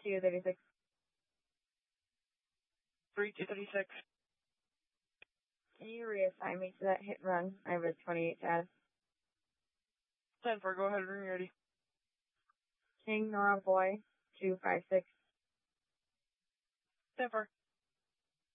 236. 3236. Can you reassign me to that hit and run? I have a 28 status. 10-4, go ahead when you're ready. King Nora Boy, 256. 10-4.